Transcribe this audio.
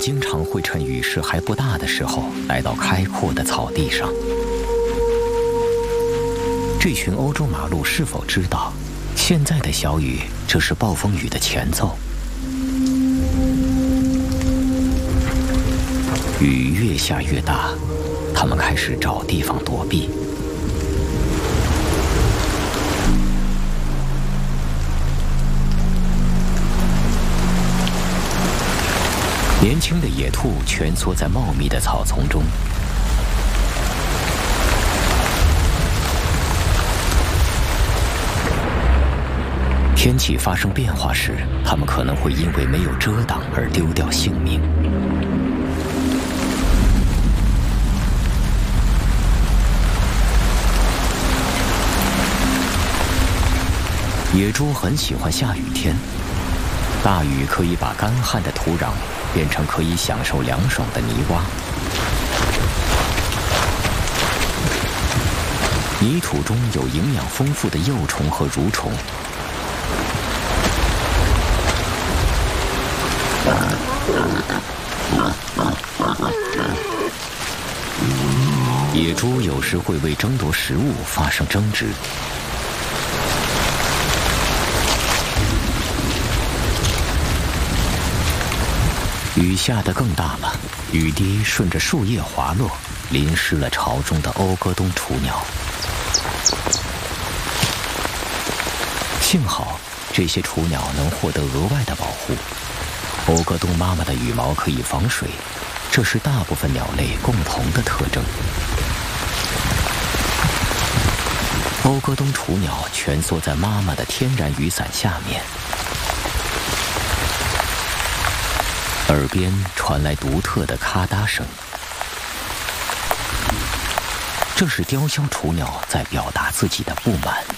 经常会趁雨势还不大的时候来到开阔的草地上。这群欧洲马鹿是否知道，现在的小雨这是暴风雨的前奏？雨越下越大，它们开始找地方躲避。年轻的野兔蜷缩在茂密的草丛中。天气发生变化时，它们可能会因为没有遮挡而丢掉性命。野猪很喜欢下雨天，大雨可以把干旱的土壤变成可以享受凉爽的泥洼。泥土中有营养丰富的幼虫和蠕虫。野猪有时会为争夺食物发生争执。雨下得更大了，雨滴顺着树叶滑落，淋湿了巢中的欧戈东雏鸟。幸好这些雏鸟能获得额外的保护。欧戈东妈妈的羽毛可以防水，这是大部分鸟类共同的特征。欧戈东雏鸟蜷缩在妈妈的天然雨伞下面，耳边传来独特的咔嗒声，这是雕鸮雏鸟在表达自己的不满。